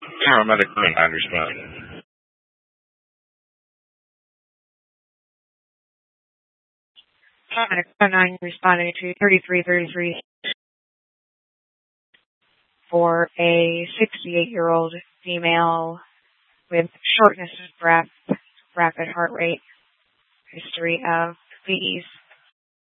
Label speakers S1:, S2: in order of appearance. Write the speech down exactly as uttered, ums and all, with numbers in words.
S1: Paramedic nine responding.
S2: Paramedic nine responding to thirty-three thirty-three for a sixty-eight-year-old female with shortness of breath, rapid heart rate, history of diabetes.